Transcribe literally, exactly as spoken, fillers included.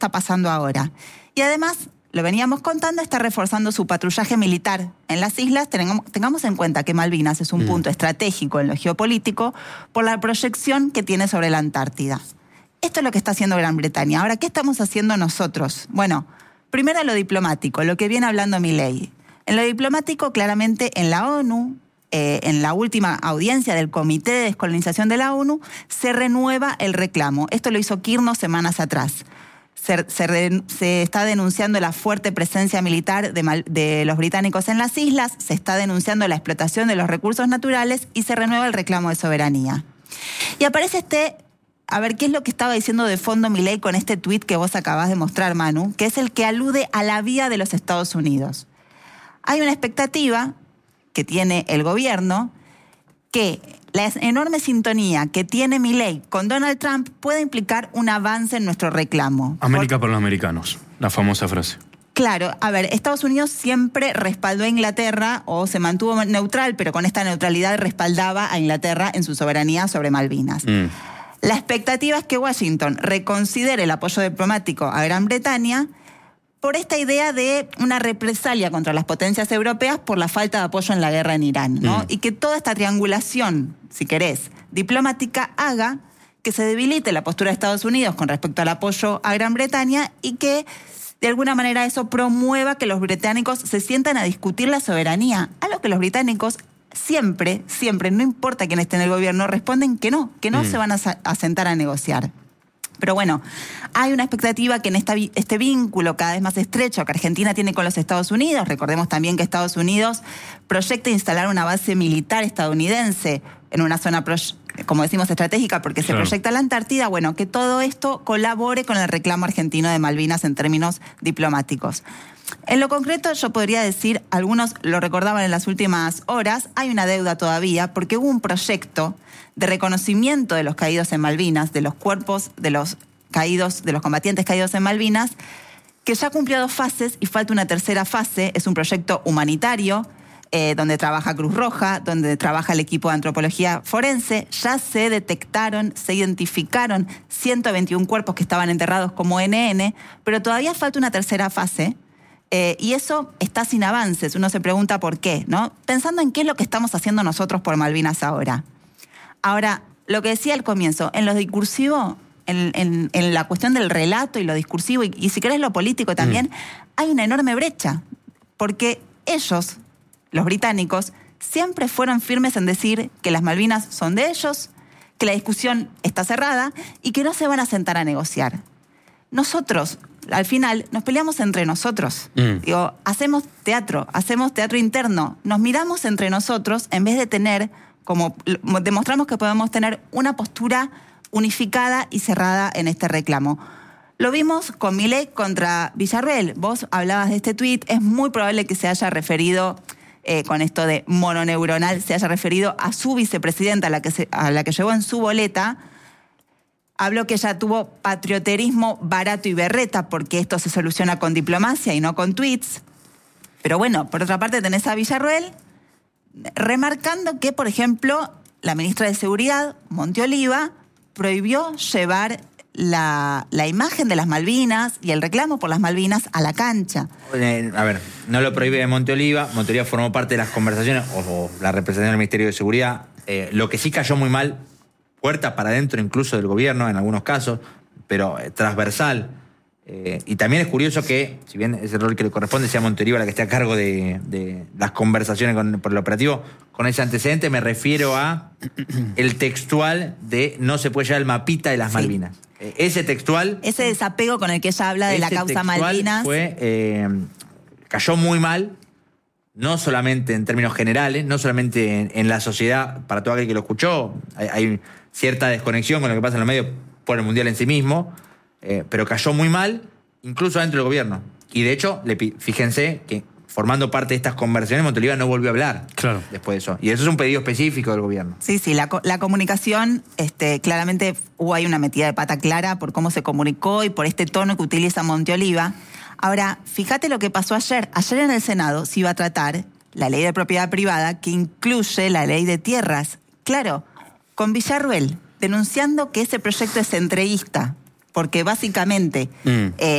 está pasando ahora. Y además, lo veníamos contando, está reforzando su patrullaje militar en las islas. Tengamos, tengamos en cuenta que Malvinas es un mm. punto estratégico en lo geopolítico por la proyección que tiene sobre la Antártida. Esto es lo que está haciendo Gran Bretaña. Ahora, ¿qué estamos haciendo nosotros? Bueno, primero lo diplomático, lo que viene hablando Milei. En lo diplomático, claramente en la ONU, eh, en la última audiencia del Comité de Descolonización de la ONU, se renueva el reclamo. Esto lo hizo Kirno semanas atrás. Se, se, re, se está denunciando la fuerte presencia militar de, mal, de los británicos en las islas, se está denunciando la explotación de los recursos naturales y se renueva el reclamo de soberanía. Y aparece este, a ver, ¿qué es lo que estaba diciendo de fondo Milei con este tuit que vos acabás de mostrar, Manu? Que es el que alude a la vía de los Estados Unidos. Hay una expectativa que tiene el gobierno que la enorme sintonía que tiene Milei con Donald Trump puede implicar un avance en nuestro reclamo. América Por... por los americanos, la famosa frase. Claro, a ver, Estados Unidos siempre respaldó a Inglaterra o se mantuvo neutral, pero con esta neutralidad respaldaba a Inglaterra en su soberanía sobre Malvinas. Mm. La expectativa es que Washington reconsidere el apoyo diplomático a Gran Bretaña por esta idea de una represalia contra las potencias europeas por la falta de apoyo en la guerra en Irán, ¿no? Mm. Y que toda esta triangulación, si querés, diplomática, haga que se debilite la postura de Estados Unidos con respecto al apoyo a Gran Bretaña y que, de alguna manera, eso promueva que los británicos se sientan a discutir la soberanía, a lo que los británicos siempre, siempre, no importa quién esté en el gobierno, responden que no, que no mm. se van a, a sentar a negociar. Pero bueno, hay una expectativa que en esta, este vínculo cada vez más estrecho que Argentina tiene con los Estados Unidos, recordemos también que Estados Unidos proyecta instalar una base militar estadounidense en una zona, como decimos, estratégica porque se claro. proyecta la Antártida, bueno, que todo esto colabore con el reclamo argentino de Malvinas en términos diplomáticos. En lo concreto, yo podría decir, algunos lo recordaban en las últimas horas, hay una deuda todavía porque hubo un proyecto de reconocimiento de los caídos en Malvinas, de los cuerpos de los caídos, de los combatientes caídos en Malvinas, que ya cumplió dos fases y falta una tercera fase. Es un proyecto humanitario eh, donde trabaja Cruz Roja, donde trabaja el equipo de antropología forense. Ya se detectaron, se identificaron ciento veintiún cuerpos que estaban enterrados como N N, pero todavía falta una tercera fase. Eh, y eso está sin avances. Uno se pregunta por qué, ¿no? Pensando en qué es lo que estamos haciendo nosotros por Malvinas ahora. Ahora, lo que decía al comienzo, en lo discursivo, en, en, en la cuestión del relato y lo discursivo, y, y si querés lo político también, mm. hay una enorme brecha. Porque ellos, los británicos, siempre fueron firmes en decir que las Malvinas son de ellos, que la discusión está cerrada y que no se van a sentar a negociar. Nosotros, al final, nos peleamos entre nosotros. Mm. Digo, hacemos teatro, hacemos teatro interno. Nos miramos entre nosotros en vez de tener, como demostramos que podemos tener una postura unificada y cerrada en este reclamo. Lo vimos con Milei contra Villarruel. Vos hablabas de este tuit. Es muy probable que se haya referido, eh, con esto de mononeuronal, se haya referido a su vicepresidenta, a la que, se, a la que llevó en su boleta. Habló que ella tuvo patrioterismo barato y berreta porque esto se soluciona con diplomacia y no con tweets. Pero bueno, por otra parte tenés a Villarruel remarcando que, por ejemplo, la ministra de Seguridad, Monte Oliva, prohibió llevar la, la imagen de las Malvinas y el reclamo por las Malvinas a la cancha. Eh, a ver, no lo prohíbe Monte Oliva. Monte Oliva formó parte de las conversaciones, o, o la representación del Ministerio de Seguridad. Eh, lo que sí cayó muy mal, puertas para adentro incluso del gobierno en algunos casos, pero eh, transversal. Eh, y también es curioso que, si bien es el rol que le corresponde, sea Monte Oliva la que esté a cargo de, de las conversaciones con, por el operativo, con ese antecedente me refiero a el textual de no se puede llevar el mapita de las sí. Malvinas. Eh, ese textual... Ese desapego con el que ella habla de la causa Malvinas... Fue, eh, cayó muy mal, no solamente en términos generales, no solamente en, en la sociedad, para todo aquel que lo escuchó, hay, hay cierta desconexión con lo que pasa en los medios por el Mundial en sí mismo, eh, pero cayó muy mal, incluso dentro del gobierno. Y de hecho, le, fíjense que formando parte de estas conversaciones, Monte Oliva no volvió a hablar claro. después de eso. Y eso es un pedido específico del gobierno. Sí, sí, la, la comunicación, este, claramente hubo ahí una metida de pata clara por cómo se comunicó y por este tono que utiliza Monte Oliva. Ahora, fíjate lo que pasó ayer. Ayer en el Senado se iba a tratar la ley de propiedad privada que incluye la ley de tierras. Claro, con Villarruel denunciando que ese proyecto es entreguista, porque básicamente... Mm. Eh,